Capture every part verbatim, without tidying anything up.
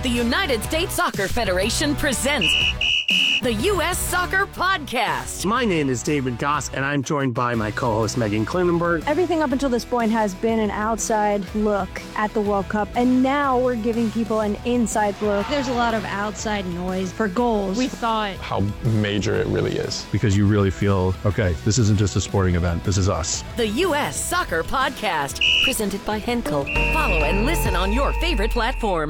The United States Soccer Federation presents the U S Soccer Podcast. My name is David Goss, and I'm joined by my co-host Megan Klinenberg. Everything up until this point has been an outside look at the World Cup, and now we're giving people an inside look. There's a lot of outside noise for goals. We thought how major it really is. Because you really feel, okay, this isn't just a sporting event, this is us. The U S Soccer Podcast, presented by Henkel. Follow and listen on your favorite platform.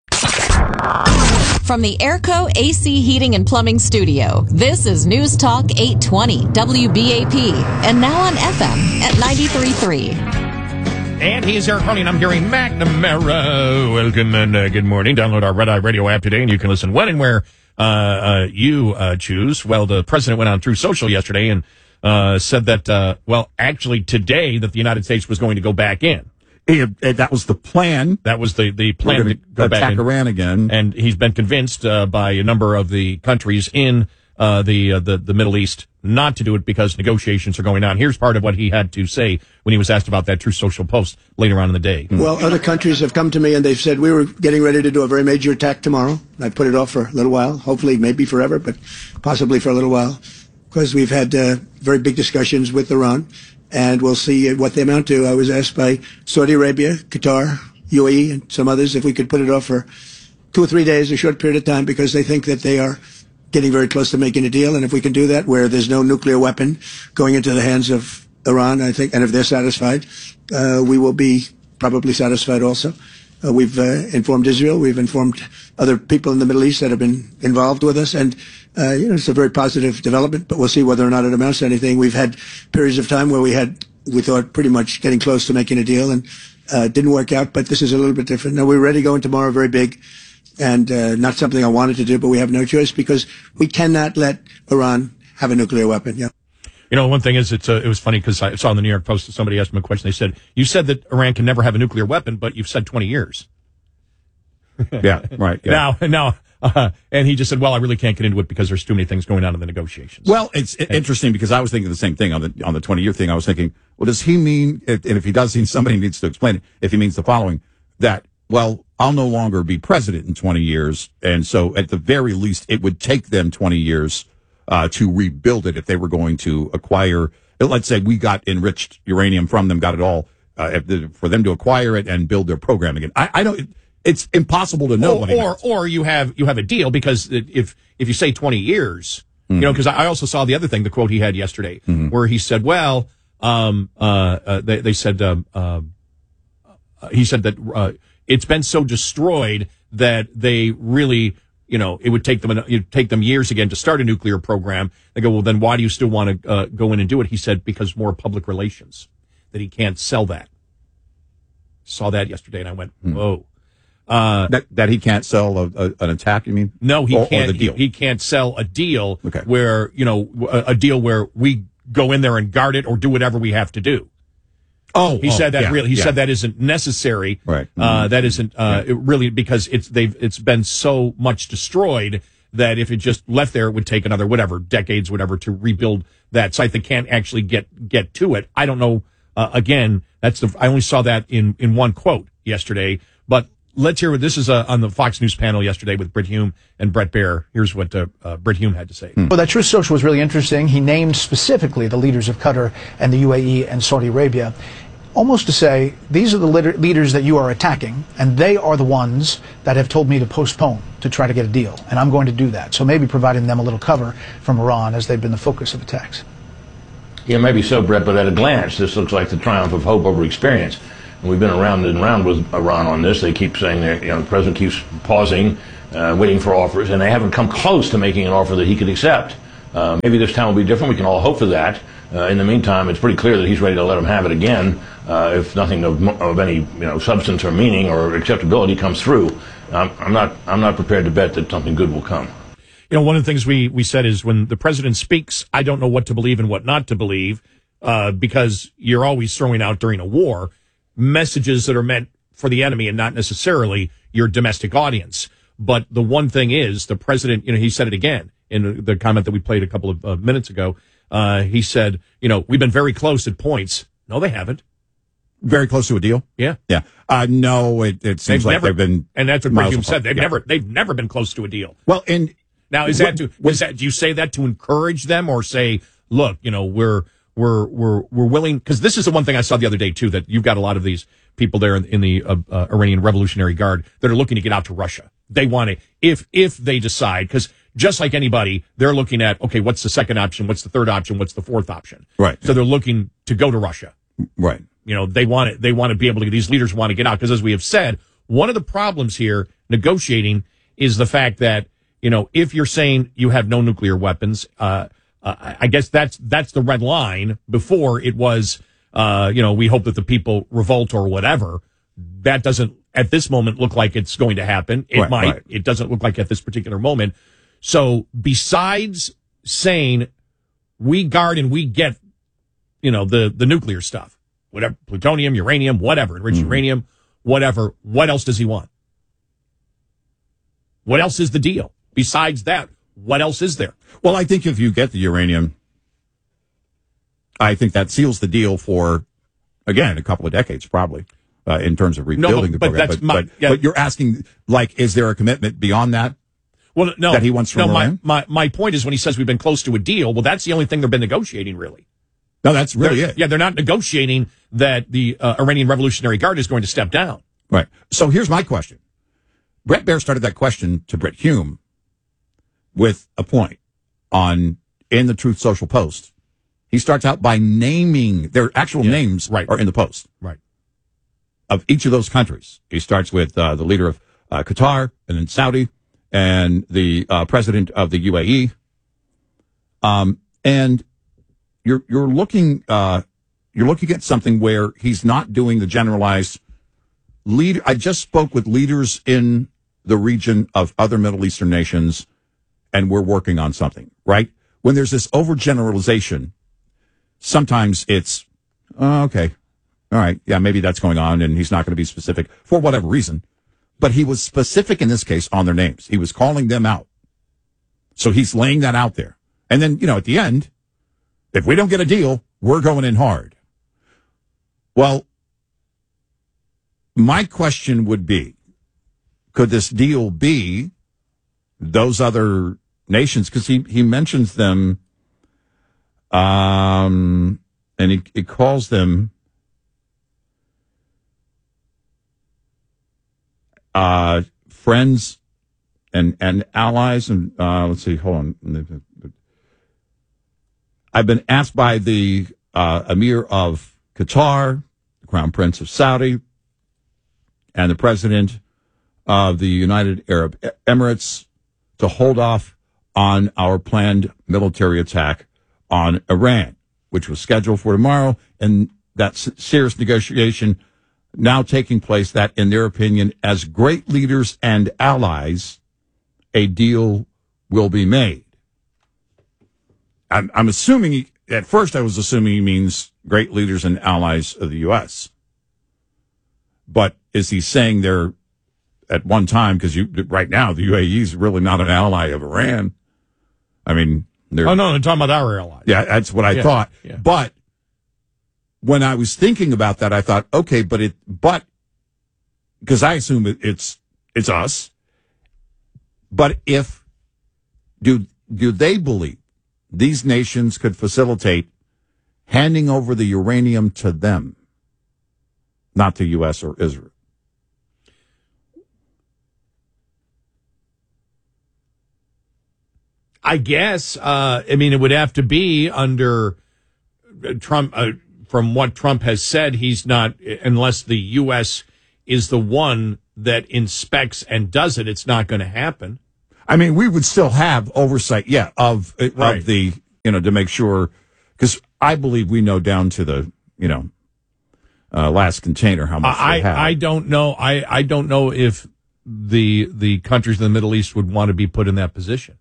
From the Airco A C Heating and Plumbing Studio, this is News Talk eight twenty W B A P, and now on F M at ninety-three point three. And he is Eric Harney, and I'm Gary McNamara. Welcome and uh, good morning. Download our Red Eye Radio app today, and you can listen when and where uh, uh, you uh, choose. Well, the president went on Truth Social yesterday and uh, said that, uh, well, actually today that the United States was going to go back in. It, it, that was the plan. That was the, the plan to go back attack in. Iran again. And he's been convinced uh, by a number of the countries in uh, the, uh, the the Middle East not to do it because negotiations are going on. Here's part of what he had to say when he was asked about that Truth Social post later on in the day. Well, other countries have come to me and they've said we were getting ready to do a very major attack tomorrow. I put it off for a little while, hopefully maybe forever, but possibly for a little while, because we've had uh, very big discussions with Iran. And we'll see what they amount to. I was asked by Saudi Arabia, Qatar, U A E, and some others if we could put it off for two or three days, a short period of time, because they think that they are getting very close to making a deal. And if we can do that, where there's no nuclear weapon going into the hands of Iran, I think, and if they're satisfied, uh, we will be probably satisfied also. Uh, we've uh, informed Israel. We've informed other people in the Middle East that have been involved with us. And, uh, you know, it's a very positive development, but we'll see whether or not it amounts to anything. We've had periods of time where we had, we thought pretty much getting close to making a deal and uh, didn't work out, but this is a little bit different. Now, we're ready going tomorrow, very big, and uh, not something I wanted to do, but we have no choice because we cannot let Iran have a nuclear weapon. Yeah. You know, one thing is, it's uh, it was funny because I saw in the New York Post that somebody asked him a question. They said, you said that Iran can never have a nuclear weapon, but you've said twenty years. yeah, right. Yeah. Now, now, uh, and he just said, well, I really can't get into it because there's too many things going on in the negotiations. Well, it's and, interesting because I was thinking the same thing on the on the twenty-year thing. I was thinking, well, does he mean, and if he does, somebody needs to explain it, if he means the following, that, well, I'll no longer be president in twenty years, and so at the very least, it would take them twenty years Uh, to rebuild it if they were going to acquire, let's say we got enriched uranium from them, got it all, uh, for them to acquire it and build their program again. I, I don't, it's impossible to know. Or, or, or you have, you have a deal because if, if you say twenty years, mm-hmm. you know, because I also saw the other thing, the quote he had yesterday, mm-hmm. where he said, well, um, uh, uh they, they said, um, uh, he said that, uh, it's been so destroyed that they really, you know, it would take them, it would take them years again to start a nuclear program. They go, well, then why do you still want to uh, go in and do it? He said, because more public relations, that he can't sell that. Saw that yesterday and I went, whoa. Uh, that, that he can't sell a, a, an attack, you mean? No, he or, can't. Or the deal. He, he can't sell a deal okay. where, you know, a, a deal where we go in there and guard it or do whatever we have to do. Oh, he oh, said that yeah, really. He yeah. said that isn't necessary. Right. Mm-hmm. Uh, that isn't uh, yeah. it really because it's they've it's been so much destroyed that if it just left there, it would take another whatever decades, whatever, to rebuild that site. They can't actually get get to it. I don't know. Uh, again, that's the. I only saw that in in one quote yesterday. But let's hear what this is uh, on the Fox News panel yesterday with Brit Hume and Bret Baier. Here's what uh, uh, Brit Hume had to say. Well, that Truth Social was really interesting. He named specifically the leaders of Qatar and the U A E and Saudi Arabia, almost to say, these are the leaders that you are attacking, and they are the ones that have told me to postpone to try to get a deal, and I'm going to do that. So maybe providing them a little cover from Iran, as they've been the focus of attacks. Yeah, maybe so, Brett, but at a glance, this looks like the triumph of hope over experience. And we've been around and around with Iran on this. They keep saying, that, you know, the president keeps pausing, uh, waiting for offers, and they haven't come close to making an offer that he could accept. Uh, maybe this time will be different. We can all hope for that. Uh, in the meantime, it's pretty clear that he's ready to let him have it again uh, if nothing of, of any you know substance or meaning or acceptability comes through. Um, I'm not I'm not prepared to bet that something good will come. You know, one of the things we, we said is when the president speaks, I don't know what to believe and what not to believe uh, because you're always throwing out during a war messages that are meant for the enemy and not necessarily your domestic audience. But the one thing is the president, you know, he said it again in the comment that we played a couple of uh, minutes ago. Uh, he said, you know, we've been very close at points. No, they haven't. Very close to a deal? Yeah. Yeah. Uh, no, it, it seems They've like never, they've been. and that's what miles Hume apart. said. They've Yeah. never, they've never been close to a deal. Well, and now is that to, is that, do you say that to encourage them, or say, look, you know, we're, we're, we're, we're willing, because this is the one thing I saw the other day too, that you've got a lot of these people there in, in the uh, uh, Iranian Revolutionary Guard that are looking to get out to Russia. They want to, if, if they decide, because just like anybody, they're looking at, okay, what's the second option? What's the third option? What's the fourth option? Right. So they're looking to go to Russia. Right. You know, they want it, they want to be able to, these leaders want to get out. Because as we have said, one of the problems here negotiating is the fact that, you know, if you're saying you have no nuclear weapons, uh, uh I guess that's, that's the red line. Before it was, uh, you know, we hope that the people revolt or whatever. That doesn't, at this moment, look like it's going to happen. It Right, might. right. It doesn't look like at this particular moment. So besides saying we guard and we get, you know, the, the nuclear stuff, whatever, plutonium, uranium, whatever, enriched Mm-hmm. uranium, whatever, what else does he want? What else is the deal? Besides that, what else is there? Well, I think if you get the uranium, I think that seals the deal for, again, a couple of decades, probably, uh, in terms of rebuilding but the program. that's But, my- but, yeah. but you're asking, like, is there a commitment beyond that? Well, no, That he wants from no, my, Iran? my, my point is when he says we've been close to a deal, well, that's the only thing they've been negotiating, really. No, that's really They're- it. Yeah, they're not negotiating that the uh, Iranian Revolutionary Guard is going to step down. Right. So here's my question. Brett Baer started that question to Brett Hume with a point on in the Truth Social post. He starts out by naming their actual Yeah, names right. are in the post Right. of each of those countries. He starts with uh, the leader of uh, Qatar, and then Saudi, and the uh, president of the U A E. Um, and you're you're looking uh, you're looking at something where he's not doing the generalized leader. I just spoke with leaders in the region of other Middle Eastern nations, and we're working on something, right? When there's this overgeneralization, sometimes it's, oh, okay, all right, yeah, maybe that's going on, and he's not going to be specific for whatever reason. But he was specific in this case on their names. He was calling them out. So he's laying that out there. And then, you know, at the end, if we don't get a deal, we're going in hard. Well, my question would be, could this deal be those other nations? Because he, he mentions them, um, and he, he calls them uh, friends and, and allies. And uh, let's see, hold on. I've been asked by the uh, Emir of Qatar, the Crown Prince of Saudi, and the President of the United Arab Emirates to hold off on our planned military attack on Iran, which was scheduled for tomorrow, and that serious negotiation now taking place that, in their opinion, as great leaders and allies, a deal will be made. I'm, I'm assuming, he, at first I was assuming he means great leaders and allies of the U S. But is he saying they're at one time, because you right now the U A E is really not an ally of Iran. I mean, they're, Oh, no, I'm talking about our allies. yeah, that's what I Yeah, thought. yeah. But when I was thinking about that, I thought, okay, but it, but because I assume it, it's it's us. But if do do they believe these nations could facilitate handing over the uranium to them, not to U S or Israel? I guess, uh, I mean, it would have to be under Trump, uh, from what Trump has said, he's not, unless the U S is the one that inspects and does it, it's not going to happen. I mean, we would still have oversight, yeah, of Right. of the, you know, to make sure, because I believe we know down to the, you know, uh, last container how much I, they have. I don't know. I, I don't know if the the countries in the Middle East would want to be put in that position.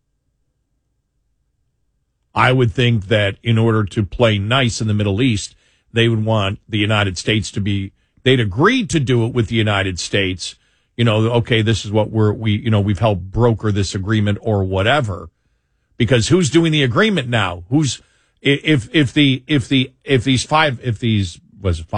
I would think that in order to play nice in the Middle East, they would want the United States to be, they'd agreed to do it with the United States. You know, okay, this is what we're, we, you know, we've helped broker this agreement or whatever. Because who's doing the agreement now? Who's, if, if the, if the, if these five, if these, was it five,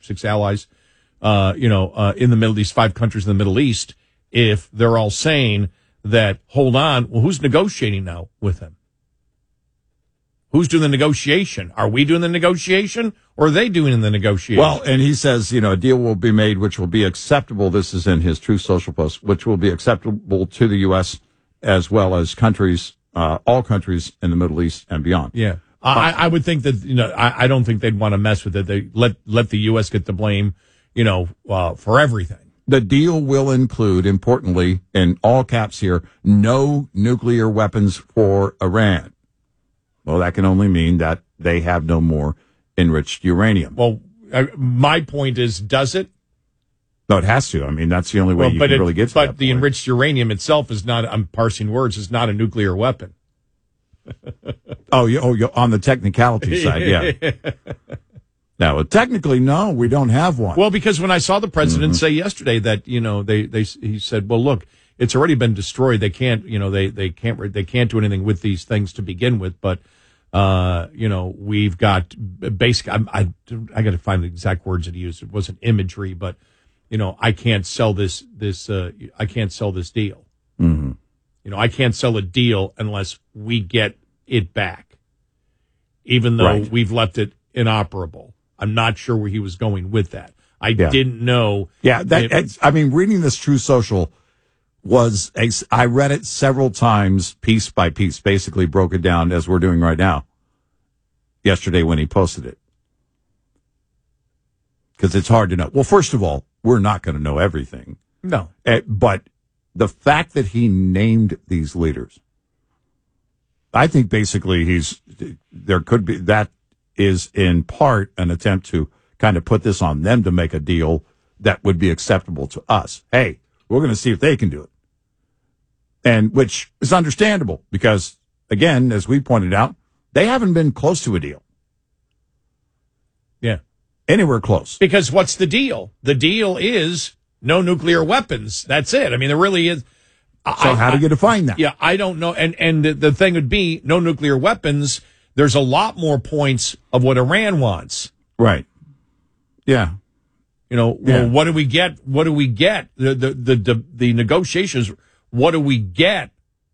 six allies, uh, you know, uh, in the Middle East, five countries in the Middle East, if they're all saying that, hold on, well, who's negotiating now with him? Who's doing the negotiation? Are we doing the negotiation, or are they doing the negotiation? Well, and he says, you know, a deal will be made which will be acceptable. This is in his Truth Social post, which will be acceptable to the U S as well as countries, uh, all countries in the Middle East and beyond. Yeah. I, I would think that, you know, I, I don't think they'd want to mess with it. They let, let the U S get the blame, you know, uh, for everything. The deal will include, importantly, in all caps here, no nuclear weapons for Iran. Well, that can only mean that they have no more enriched uranium. Well, uh, my point is, does it? No, it has to. I mean, that's the only way well, you but can it, really get to But that the point. enriched uranium itself is not, I'm parsing words, is not a nuclear weapon. oh, you, oh, you on the technicality side, yeah. Now, technically, no, we don't have one. Well, because when I saw the president Mm-hmm. say yesterday that, you know, they, they, he said, well, look, it's already been destroyed. They can't, you know, they, they can't, they can't do anything with these things to begin with. But, uh, you know, we've got basic, I, I, I got to find the exact words that he used. It wasn't imagery, but, you know, I can't sell this, this, uh, I can't sell this deal. Mm-hmm. You know, I can't sell a deal unless we get it back, even though Right. we've left it inoperable. I'm not sure where he was going with that. I Yeah. didn't know. Yeah, that, it- it's, I mean, reading this True Social was, a, I read it several times, piece by piece, basically broke it down as we're doing right now, yesterday when he posted it. Because it's hard to know. Well, first of all, we're not going to know everything. No. Uh, but the fact that he named these leaders, I think basically he's, there could be, that is in part an attempt to kind of put this on them to make a deal that would be acceptable to us. Hey, we're going to see if they can do it. And which is understandable because, again, as we pointed out, they haven't been close to a deal. Yeah. Anywhere close. Because what's the deal? The deal is no nuclear weapons. That's it. I mean, there really is. So I, how do you define that? Yeah, I don't know. And and the, the thing would be no nuclear weapons. There's a lot more points of what Iran wants. Right. Yeah. You know, Yeah. well, what do we get? What do we get? The, the the the the negotiations. What do we get?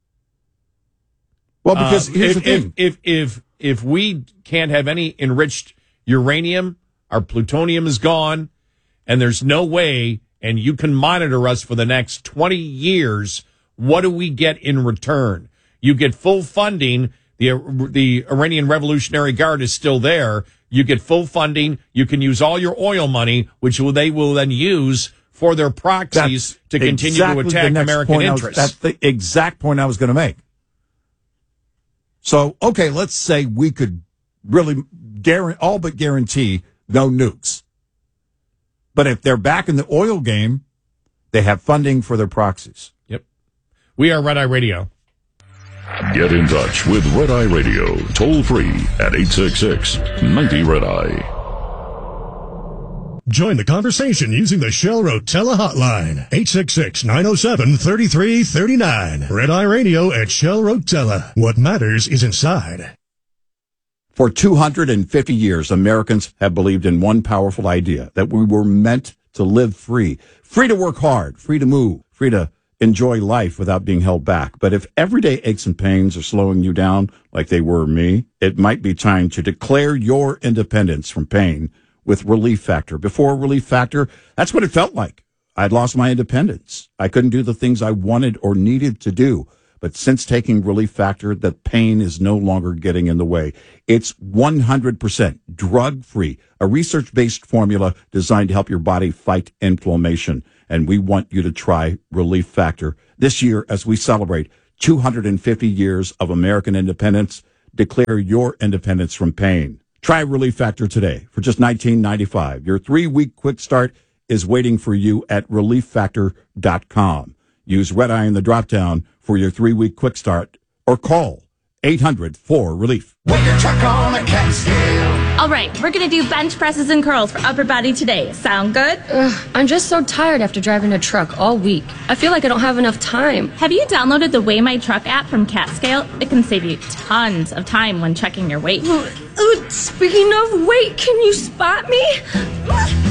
Well, because Uh, here's if, the thing. If, if if if we can't have any enriched uranium, our plutonium is gone, and there's no way, and you can monitor us for the next twenty years. What do we get in return? You get full funding. The the Iranian Revolutionary Guard is still there. You get full funding. You can use all your oil money, which will, they will then use for their proxies That's to continue exactly to the attack next American point I was- interests. that's the exact point I was going to make. So, okay, let's say we could really guarantee, all but guarantee no nukes. But if they're back in the oil game, they have funding for their proxies. Yep. We are Red Eye Radio. Get in touch with Red Eye Radio, toll free at eight six six, nine zero Red Eye. Join the conversation using the Shell Rotella hotline, eight six six, nine oh seven, three three three nine. Red Eye Radio at Shell Rotella. What matters is inside. For two hundred fifty years, Americans have believed in one powerful idea, that we were meant to live free, free to work hard, free to move, free to enjoy life without being held back. But if everyday aches and pains are slowing you down like they were me, it might be time to declare your independence from pain with Relief Factor. Before Relief Factor, that's what it felt like. I'd lost my independence. I couldn't do the things I wanted or needed to do. But since taking Relief Factor, the pain is no longer getting in the way. It's one hundred percent drug-free, a research-based formula designed to help your body fight inflammation. And we want you to try Relief Factor this year as we celebrate two hundred fifty years of American independence. Declare your independence from pain. Try Relief Factor today for just nineteen ninety-five. Your three-week quick start is waiting for you at relief factor dot com. Use Red Eye in the drop-down for your three-week quick start or call eight hundred four relief. Put your truck on a cat scale. All right, we're going to do bench presses and curls for upper body today. Sound good? Ugh, I'm just so tired after driving a truck all week. I feel like I don't have enough time. Have you downloaded the Weigh My Truck app from CatScale? It can save you tons of time when checking your weight. Uh, speaking of weight, can you spot me?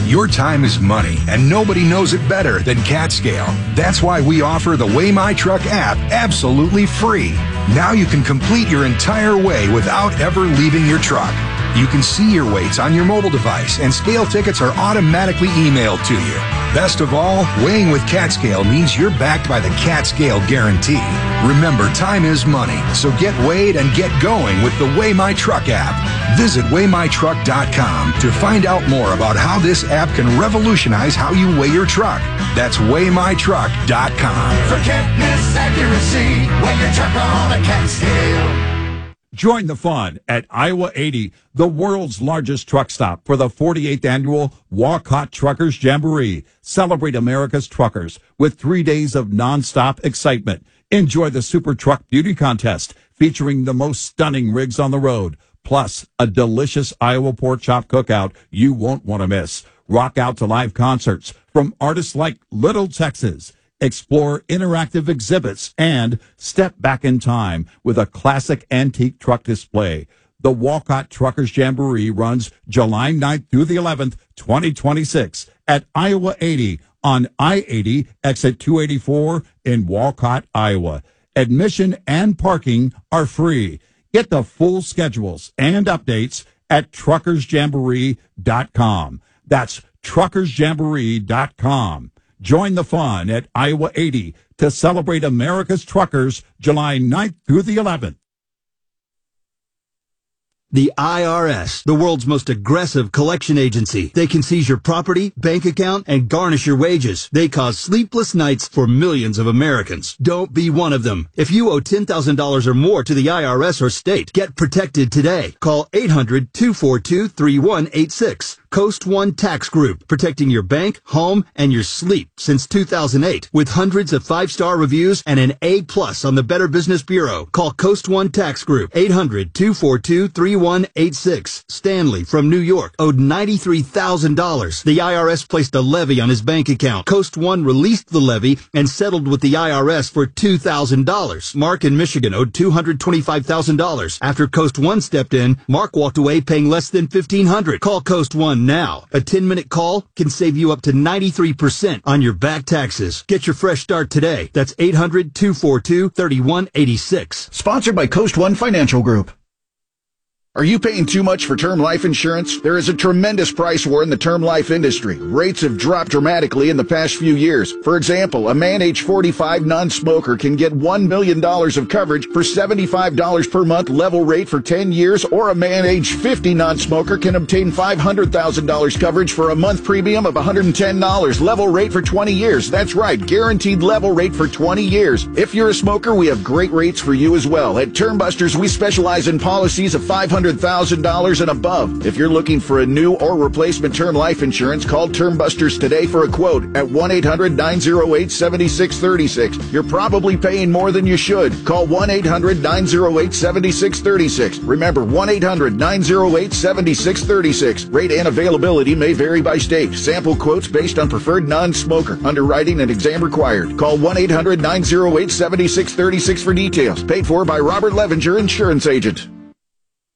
Your time is money, and nobody knows it better than CatScale. That's why we offer the Weigh My Truck app absolutely free. Now you can complete your entire weigh without ever leaving your truck. You can see your weights on your mobile device, and scale tickets are automatically emailed to you. Best of all, weighing with CatScale means you're backed by the CatScale Guarantee. Remember, time is money, so get weighed and get going with the Weigh My Truck app. Visit weigh my truck dot com to find out more about how this app can revolutionize how you weigh your truck. That's weigh my truck dot com. Forgetness, accuracy, weigh your truck on a CatScale. Join the fun at Iowa eighty, the world's largest truck stop, for the forty-eighth annual Walcott Truckers Jamboree. Celebrate America's truckers with three days of nonstop excitement. Enjoy the Super Truck Beauty Contest featuring the most stunning rigs on the road, plus a delicious Iowa pork chop cookout you won't want to miss. Rock out to live concerts from artists like Little Texas. Explore interactive exhibits and step back in time with a classic antique truck display. The Walcott Truckers Jamboree runs July ninth through the eleventh, twenty twenty-six at Iowa eighty on I eighty, exit two eighty-four in Walcott, Iowa. Admission and parking are free. Get the full schedules and updates at truckers jamboree dot com. That's truckers jamboree dot com. Join the fun at Iowa eighty to celebrate America's truckers July ninth through the eleventh. The I R S, the world's most aggressive collection agency. They can seize your property, bank account, and garnish your wages. They cause sleepless nights for millions of Americans. Don't be one of them. If you owe ten thousand dollars or more to the I R S or state, get protected today. Call eight hundred, two four two, three one eight six. Coast One Tax Group, protecting your bank, home, and your sleep since two thousand eight. With hundreds of five-star reviews and an A plus on the Better Business Bureau. Call Coast One Tax Group, eight hundred, two four two, three one eight six. Stanley from New York owed ninety-three thousand dollars. The I R S placed a levy on his bank account. Coast One released the levy and settled with the I R S for two thousand dollars. Mark in Michigan owed two hundred twenty-five thousand dollars. After Coast One stepped in, Mark walked away paying less than fifteen hundred dollars. Call Coast One now. A ten-minute call can save you up to ninety-three percent on your back taxes. Get your fresh start today. That's eight hundred, two four two, three one eight six. Sponsored by Coast One Financial Group. Are you paying too much for term life insurance? There is a tremendous price war in the term life industry. Rates have dropped dramatically in the past few years. For example, a man age forty-five non-smoker can get one million dollars of coverage for seventy-five dollars per month level rate for ten years, or a man age fifty non-smoker can obtain five hundred thousand dollars coverage for a month premium of one hundred ten dollars level rate for twenty years. That's right, guaranteed level rate for twenty years. If you're a smoker, we have great rates for you as well. At Term Busters, we specialize in policies of five hundred thousand dollars and above. If you're looking for a new or replacement term life insurance, call Term Busters today for a quote at one eight hundred, nine oh eight, seven six three six. You're probably paying more than you should. Call one eight hundred, nine oh eight, seven six three six. Remember, one eight hundred, nine oh eight, seven six three six. Rate and availability may vary by state. Sample quotes based on preferred non-smoker. Underwriting and exam required. Call one eight hundred, nine oh eight, seven six three six for details. Paid for by Robert Levinger, Insurance Agent.